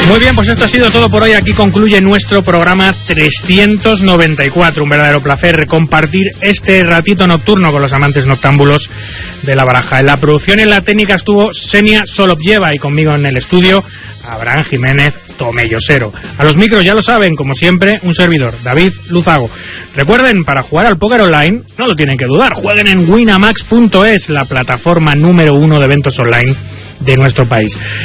Muy bien, pues esto ha sido todo por hoy. Aquí concluye nuestro programa 394. Un verdadero placer compartir este ratito nocturno con los amantes noctámbulos de la baraja. En la producción y en la técnica estuvo Xenia Solovjeva y conmigo en el estudio Abraham Jiménez Tomellosero. A los micros, ya lo saben, como siempre, un servidor, David Luzago. Recuerden, para jugar al póker online, no lo tienen que dudar, jueguen en winamax.es, la plataforma número 1 de eventos online de nuestro país.